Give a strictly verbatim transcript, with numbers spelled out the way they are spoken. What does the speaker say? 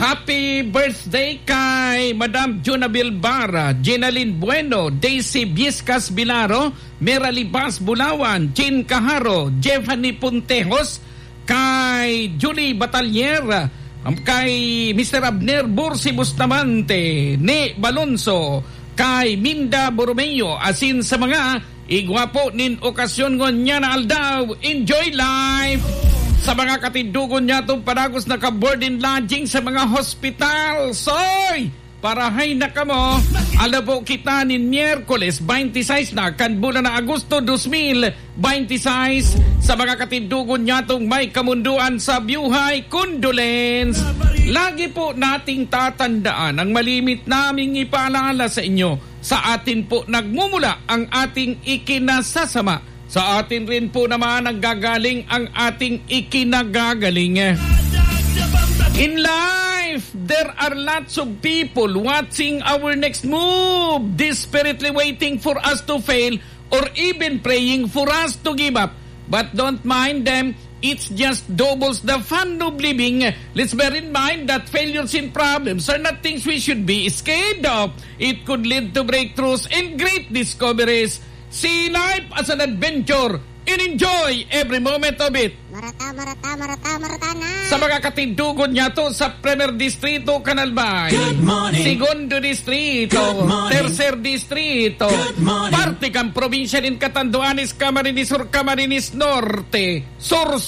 Happy birthday kay Madam Junabel Barra, Jenaline Bueno, Daisy Viescas Bilaro, Mera Libas Bulawan, Jean Caharo, Jeffany Puntejos, kay Julie Batalier, kay Mister Abner Bursi Bustamante, Ne Balonso, kay Minda Borromeo, asin sa mga igwapo nin okasyon ngon niya na aldaw. Enjoy life! Sa mga katindugon niya itong panagos na ka-board and lodging sa mga hospital. Soy! Parahay na ka mo. Alam po kita nin Miyerkules twenty-six na kan bulan na Agosto twenty twenty-six. Sa mga katindugon niya itong may kamunduan sa buhay, condolence. Lagi po nating tatandaan ang malimit naming ipaalala sa inyo. Sa atin po nagmumula ang ating ikinasasama. Sa atin rin po naman ang gagaling ang ating ikinagagaling. In life, there are lots of people watching our next move, desperately waiting for us to fail or even praying for us to give up. But don't mind them. It's just doubles the fun of living. Let's bear in mind that failures and problems are not things we should be scared of. It could lead to breakthroughs and great discoveries. See life as an adventure and enjoy every moment of it. Marata, marata, marata, marata na. Sa mga katindugon niya to sa Premier Distrito, Canalbay. Good morning. Segundo Distrito. Good morning. Tercer Distrito. Good morning. Parte kang probinsya ng Catanduanes, Camarines Sur, Camarines Norte. Sur